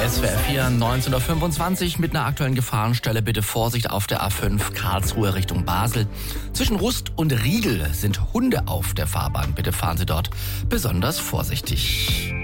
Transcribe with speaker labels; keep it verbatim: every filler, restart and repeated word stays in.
Speaker 1: S W R vier, neunzehn Uhr fünfundzwanzig mit einer aktuellen Gefahrenstelle. Bitte Vorsicht auf der A fünf Karlsruhe Richtung Basel. Zwischen Rust und Riegel sind Hunde auf der Fahrbahn. Bitte fahren Sie dort besonders vorsichtig.